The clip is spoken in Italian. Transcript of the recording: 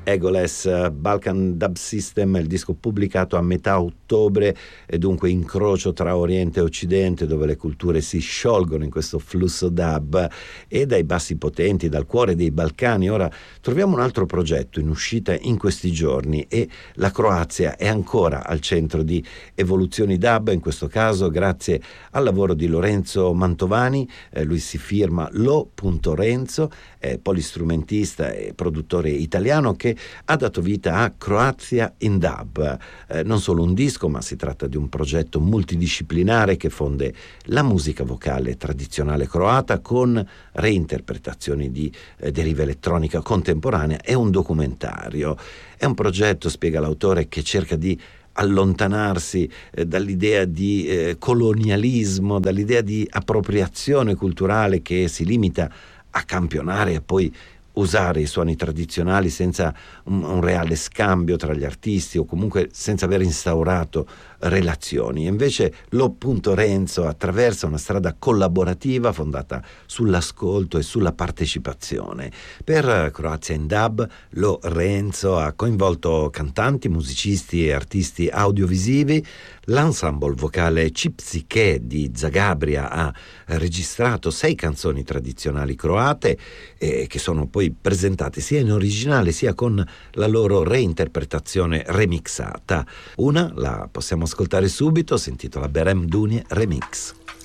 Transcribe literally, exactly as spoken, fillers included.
Egoles, Balkan Dub System, il disco pubblicato a metà ottobre, e dunque incrocio tra Oriente e Occidente, dove le culture si sciolgono in questo flusso dub, e dai bassi potenti, dal cuore dei Balcani. Ora troviamo un altro progetto in uscita in questi giorni, e la Croazia è ancora al centro di evoluzioni dub, in questo caso grazie al lavoro di Lorenzo Mantovani. Eh, lui si firma Lo.Renzo, è polistrumentista e produttore italiano che ha dato vita a Croazia in Dub. Eh, non solo un disco, ma si tratta di un progetto multidisciplinare che fonde la musica vocale tradizionale croata con reinterpretazioni di eh, deriva elettronica contemporanea e un documentario. È un progetto, spiega l'autore, che cerca di allontanarsi eh, dall'idea di eh, colonialismo, dall'idea di appropriazione culturale che si limita a campionare e poi usare i suoni tradizionali senza un, un reale scambio tra gli artisti, o comunque senza aver instaurato relazioni. Invece Lo.Renzo attraversa una strada collaborativa fondata sull'ascolto e sulla partecipazione. Per Croazia in Dub, Lo.Renzo ha coinvolto cantanti, musicisti e artisti audiovisivi. L'ensemble vocale Cipsiche di Zagabria ha registrato sei canzoni tradizionali croate, eh, che sono poi presentate sia in originale sia con la loro reinterpretazione remixata. Una la possiamo ascoltare subito, si intitola Berem Dunie Remix.